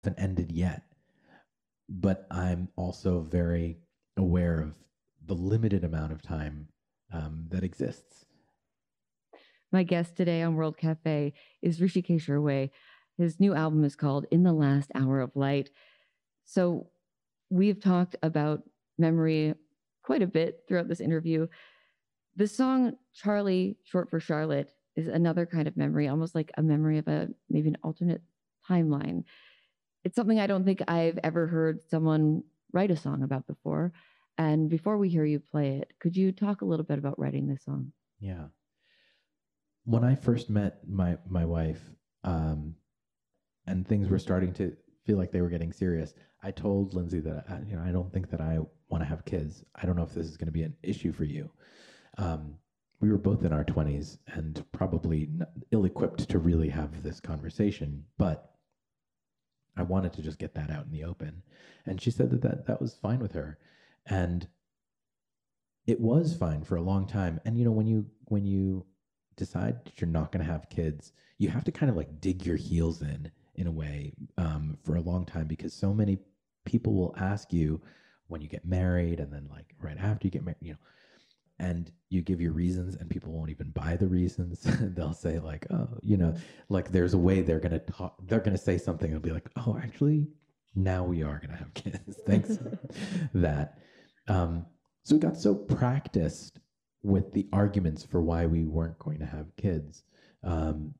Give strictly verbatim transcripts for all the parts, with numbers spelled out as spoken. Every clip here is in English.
haven't ended yet. But I'm also very aware of the limited amount of time um, that exists. My guest today on World Cafe is Hrishikesh Hirway. His new album is called In the Last Hour of Light. So we've talked about memory quite a bit throughout this interview. The song Charlie, short for Charlotte, is another kind of memory, almost like a memory of a maybe an alternate timeline. It's something I don't think I've ever heard someone write a song about before. And before we hear you play it, could you talk a little bit about writing this song? Yeah. When I first met my my wife, um, and things were starting to feel like they were getting serious, I told Lindsay that I, you know I don't think that I want to have kids. I don't know if this is going to be an issue for you. Um, we were both in our twenties and probably ill-equipped to really have this conversation, but I wanted to just get that out in the open. And she said that that, that was fine with her. And it was fine for a long time. And you know, when you when you decide that you're not going to have kids, you have to kind of like dig your heels in in a way um, for a long time, because so many people will ask you when you get married and then like right after you get married, you know, and you give your reasons and people won't even buy the reasons. They'll say like, oh, you know, like there's a way they're going to talk, they're going to say something. It'll be like, oh, actually, now we are going to have kids. Thanks that. Um, so we got so practiced with the arguments for why we weren't going to have kids um,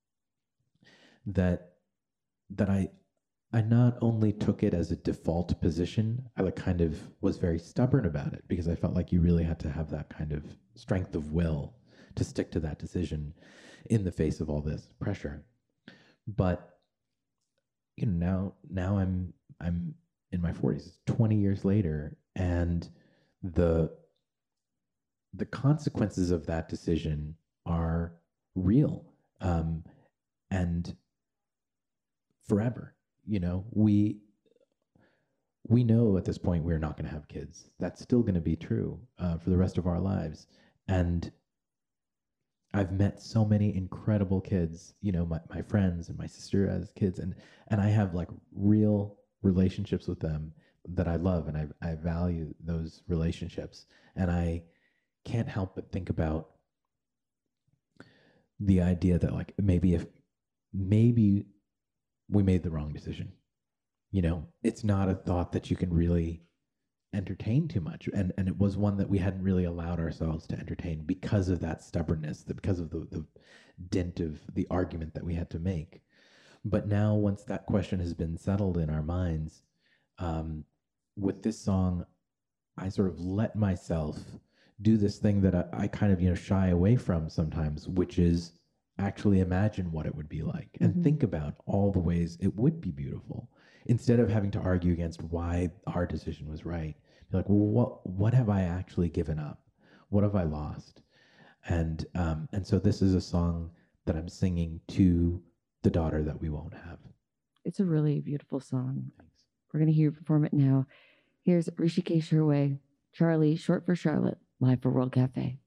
that that I I not only took it as a default position, I like kind of was very stubborn about it because I felt like you really had to have that kind of strength of will to stick to that decision in the face of all this pressure. But you know, now now I'm I'm in my forties, twenty years later, and the the consequences of that decision are real um, and forever. You know, we we know at this point we're not going to have kids. That's still going to be true uh, for the rest of our lives. And I've met so many incredible kids, you know, my, my friends and my sister as kids, and and I have like real relationships with them that I love, and I I value those relationships, and I can't help but think about the idea that like maybe if maybe we made the wrong decision. You know, it's not a thought that you can really entertain too much, and and it was one that we hadn't really allowed ourselves to entertain because of that stubbornness, because of the, the dint of the argument that we had to make. But now once that question has been settled in our minds, um, with this song I sort of let myself do this thing that I, I kind of you know shy away from sometimes, which is actually imagine what it would be like and Mhm. think about all the ways it would be beautiful, instead of having to argue against why our decision was right. Be like, well, what what have I actually given up? What have I lost? And um, and so this is a song that I'm singing to the daughter that we won't have. It's a really beautiful song. Thanks. We're going to hear you perform it now. Here's Hrishikesh Hirway, Charlie, short for Charlotte, live for World Cafe.